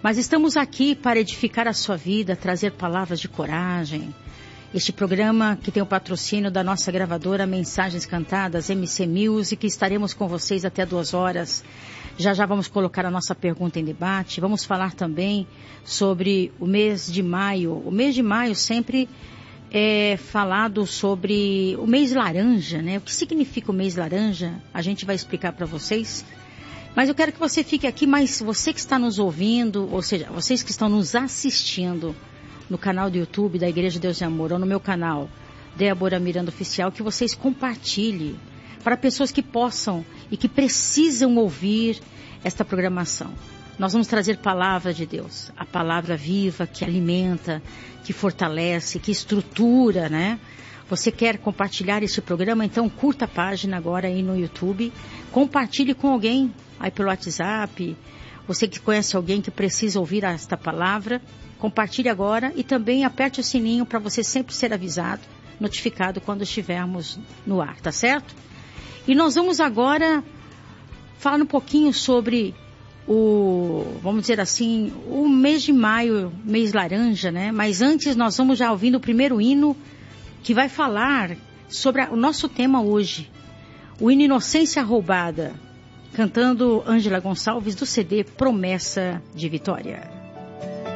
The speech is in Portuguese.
Mas estamos aqui para edificar a sua vida, trazer palavras de coragem. Este programa que tem o patrocínio da nossa gravadora Mensagens Cantadas, MC Music, estaremos com vocês até 2 horas. Já vamos colocar a nossa pergunta em debate. Vamos falar também sobre o mês de maio. O mês de maio sempre é falado sobre o mês laranja, né? O que significa o mês laranja? A gente vai explicar para vocês. Mas eu quero que você fique aqui, mas você que está nos ouvindo, ou seja, vocês que estão nos assistindo no canal do YouTube da Igreja Deus de Amor, ou no meu canal, Débora Miranda Oficial, que vocês compartilhem para pessoas que possam e que precisam ouvir esta programação. Nós vamos trazer palavra de Deus, a palavra viva que alimenta, que fortalece, que estrutura, né? Você quer compartilhar este programa? Então curta a página agora aí no YouTube, compartilhe com alguém aí pelo WhatsApp. Você que conhece alguém que precisa ouvir esta palavra, compartilhe agora e também aperte o sininho para você sempre ser avisado, notificado quando estivermos no ar, tá certo? E nós vamos agora falar um pouquinho sobre vamos dizer assim, o mês de maio, mês laranja, né? Mas antes nós vamos já ouvindo o primeiro hino que vai falar sobre o nosso tema hoje, o hino Inocência Roubada, cantando Ângela Gonçalves do CD Promessa de Vitória.